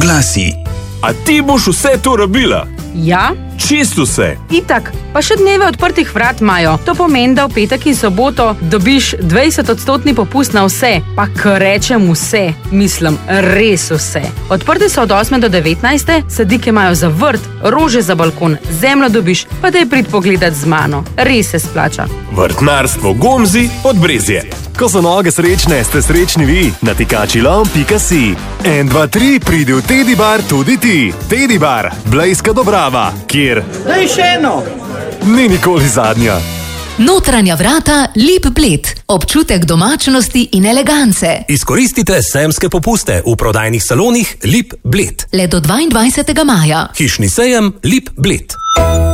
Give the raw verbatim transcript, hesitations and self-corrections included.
oglasi. A ti boš vse to rabila? Ja, Čisto vse. itak, pa še dneve odprtih vrat imajo. To pomeni, da v petek in soboto dobiš dvajset odstotni popust na vse. Pa kar rečem vse, mislim res vse. Odprti so od osme do devetnajste, sadike imajo za vrt, rože za balkon, zemljo dobiš, pa daj prid pogledat z mano. Res se splača. Vrtnarstvo Gomzi pod Brezje. Ko so noge srečne, ste srečni vi. Na tikačilom pika si. En, dva, tri, pridi v Teddy Bar tudi ti. Teddy Bar, Blejska Dobrava, kjer Daj še eno. ni nikoli zadnja. Notranja vrata Lip Bled. Občutek domačnosti in elegance. Izkoristite sejemske popuste v prodajnih salonih Lip Bled. Le do dvaindvajsetega maja. Hišni sejem Lip Bled.